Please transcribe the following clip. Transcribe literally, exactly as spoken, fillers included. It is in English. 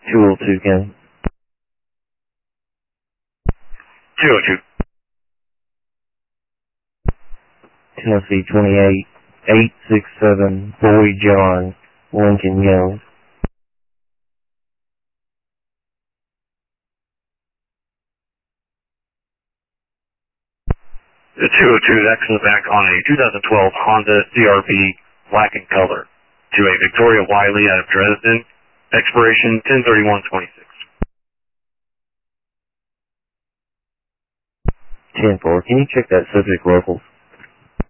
two oh two, Ken. two oh two. Tennessee twenty-eight, eight six seven, Boy John, Lincoln Young. The two oh two, that comes back on a two thousand twelve Honda C R V black in color to a Victoria Wiley out of Dresden, expiration ten thirty-one twenty-six. ten four, can you check that subject locals?